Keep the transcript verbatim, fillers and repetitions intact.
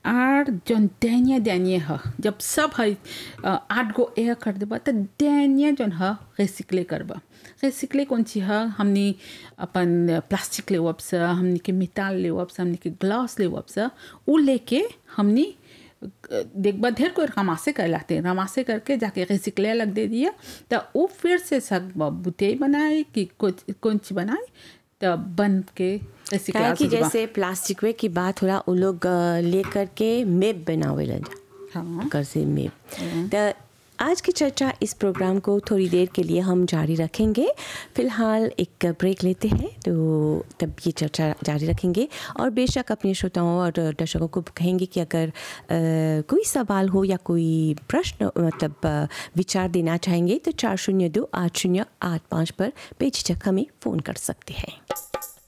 आर जौन दैन्य दैन्य ह जब सब है अ, आठ गो एह कर देबा त दैन्य जौन ह रिसिक्ले करबा। रिसिक्ले कौन चीज ह हमनी अपन प्लास्टिक लेवब से हमनी के मेटाल लेवब से हमनी के ग्लास लेवब से उ लेके हमनी देखबा ढेर कोई रमासे कर लाते रमासे करके जाके रिसिक्ले लग दे दिया त उ फिर से सब बुते बनाए कि कुछ कौन चीज बनाए त बन के काहे रिसिक्ला कि जैसे प्लास्टिक वे की बात होला उ लोग अ, लेकर के मेप बनावेलन हाँ कर से मेप। तो आज की चर्चा इस प्रोग्राम को थोड़ी देर के लिए हम जारी रखेंगे। फिलहाल एक ब्रेक लेते हैं तो तब ये चर्चा जारी रखेंगे और बेशक अपने श्रोताओं और दर्शकों को कहेंगे कि अगर अ, कोई सवाल हो या कोई प्रश्न मतलब अ, विचार देना चाहेंगे तो चार शून्य दो आठ शून्य आठ पाँच पर बेझिझक हमें फ़ोन कर सकते हैं।